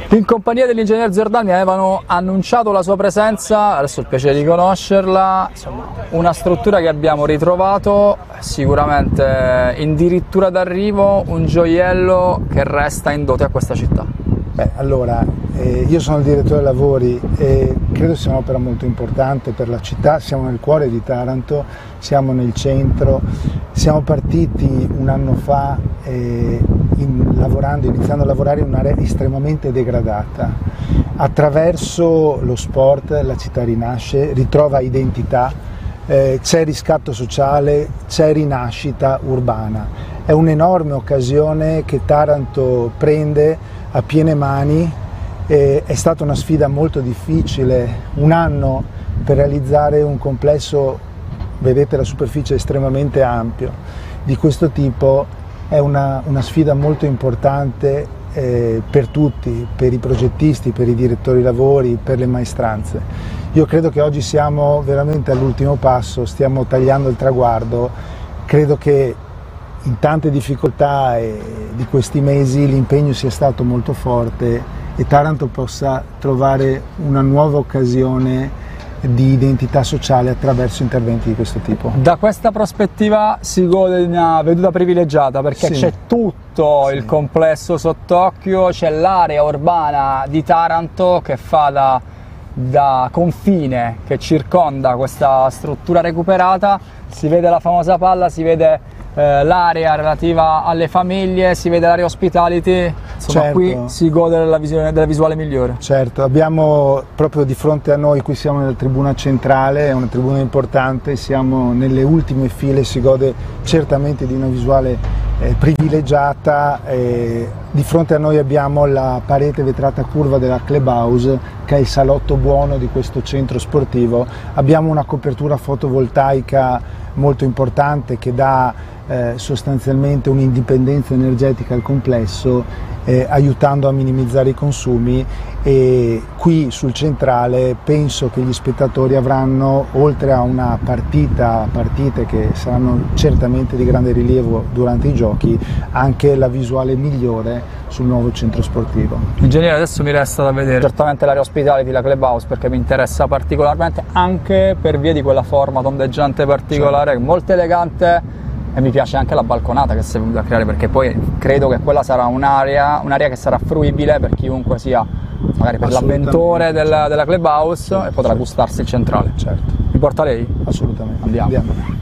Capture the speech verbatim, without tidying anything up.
In compagnia dell'ingegner Zerdal mi avevano annunciato la sua presenza, adesso ho il piacere di conoscerla, insomma, una struttura che abbiamo ritrovato, sicuramente in dirittura d'arrivo, un gioiello che resta in dote a questa città. Beh, allora, eh, io sono il direttore lavori e credo sia un'opera molto importante per la città, siamo nel cuore di Taranto, siamo nel centro, siamo partiti un anno fa eh, in, lavorando, iniziando a lavorare in un'area estremamente degradata. Attraverso lo sport la città rinasce, ritrova identità, eh, c'è riscatto sociale, c'è rinascita urbana. È un'enorme occasione che Taranto prende a piene mani, eh, è stata una sfida molto difficile, un anno per realizzare un complesso, vedete la superficie è estremamente ampio, di questo tipo è una, una sfida molto importante eh, per tutti, per i progettisti, per i direttori lavori, per le maestranze. Io credo che oggi siamo veramente all'ultimo passo, stiamo tagliando il traguardo, credo che in tante difficoltà eh, di questi mesi l'impegno sia stato molto forte e Taranto possa trovare una nuova occasione di identità sociale attraverso interventi di questo tipo. Da questa prospettiva si gode di una veduta privilegiata perché sì, c'è tutto sì. il complesso sott'occhio, c'è l'area urbana di Taranto che fa da, da confine, che circonda questa struttura recuperata, si vede la famosa palla, si vede l'area relativa alle famiglie, si vede l'area hospitality, insomma certo. Qui si gode della, visione, della visuale migliore. Certo, abbiamo proprio di fronte a noi, qui siamo nella tribuna centrale, è una tribuna importante, siamo nelle ultime file, si gode certamente di una visuale eh, privilegiata, eh, di fronte a noi abbiamo la parete vetrata curva della Clubhouse che è il salotto buono di questo centro sportivo, abbiamo una copertura fotovoltaica molto importante che dà Eh, sostanzialmente un'indipendenza energetica al complesso, eh, aiutando a minimizzare i consumi, e qui sul centrale penso che gli spettatori avranno, oltre a una partita, partite che saranno certamente di grande rilievo durante i giochi, anche la visuale migliore sul nuovo centro sportivo. Ingegnere, adesso mi resta da vedere certamente l'area ospitality, la Clubhouse, perché mi interessa particolarmente anche per via di quella forma tondeggiante particolare, certo. molto elegante. E mi piace anche la balconata che si è venuta a creare, perché poi credo che quella sarà un'area un'area che sarà fruibile per chiunque sia, magari per l'avventore della, della Clubhouse, sì, e potrà certo. gustarsi il centrale. Certo. Mi porta lei? Assolutamente. Andiamo. Andiamo.